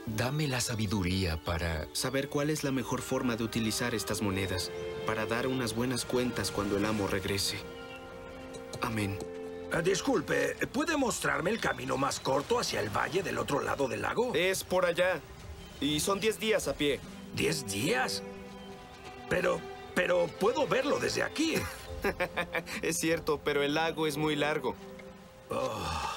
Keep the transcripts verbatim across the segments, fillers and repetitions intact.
Dame la sabiduría para... saber cuál es la mejor forma de utilizar estas monedas para dar unas buenas cuentas cuando el amo regrese. Amén. Uh, disculpe, ¿puede mostrarme el camino más corto hacia el valle del otro lado del lago? Es por allá. Y son diez días a pie. ¿Diez días? Pero, pero puedo verlo desde aquí. Es cierto, pero el lago es muy largo. Oh.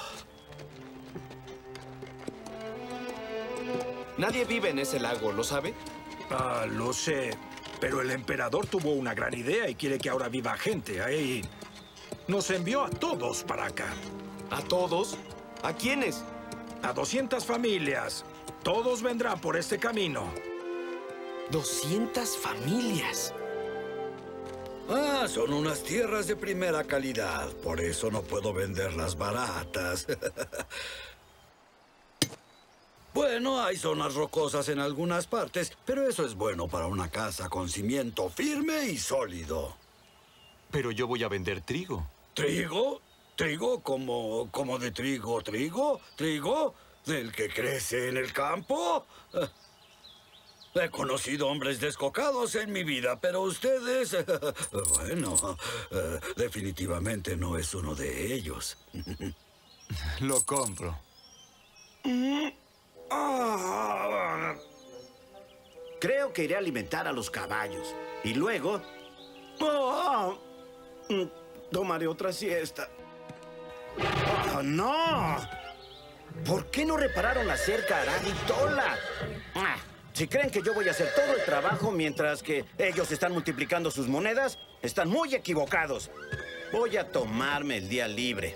Nadie vive en ese lago, ¿lo sabe? Ah, lo sé. Pero el emperador tuvo una gran idea y quiere que ahora viva gente ahí. Nos envió a todos para acá. ¿A todos? ¿A quiénes? A doscientas familias. Todos vendrán por este camino. ¿Doscientas familias? Ah, son unas tierras de primera calidad. Por eso no puedo venderlas baratas. Bueno, hay zonas rocosas en algunas partes, pero eso es bueno para una casa con cimiento firme y sólido. Pero yo voy a vender trigo. ¿Trigo? ¿Trigo como, como de trigo, trigo? ¿Trigo? ¿Del que crece en el campo? Eh, He conocido hombres descocados en mi vida, pero ustedes... bueno, eh, definitivamente no es uno de ellos. Lo compro. Creo que iré a alimentar a los caballos. Y luego... ¡Oh! Mm, tomaré otra siesta. ¡Oh, no! ¿Por qué no repararon la cerca a Arad y Tola? Ah, si creen que yo voy a hacer todo el trabajo mientras que ellos están multiplicando sus monedas, están muy equivocados. Voy a tomarme el día libre.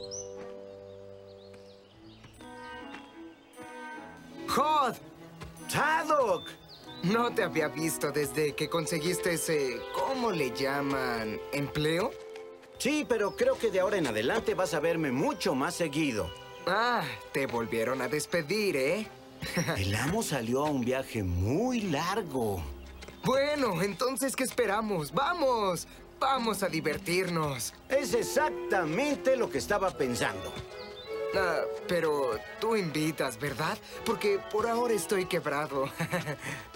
¡Hod! ¡Zadok! No te había visto desde que conseguiste ese... ¿cómo le llaman? ¿Empleo? Sí, pero creo que de ahora en adelante vas a verme mucho más seguido. Ah, te volvieron a despedir, ¿eh? El amo salió a un viaje muy largo. Bueno, entonces, ¿qué esperamos? ¡Vamos! ¡Vamos a divertirnos! Es exactamente lo que estaba pensando. Ah, pero tú invitas, ¿verdad? Porque por ahora estoy quebrado.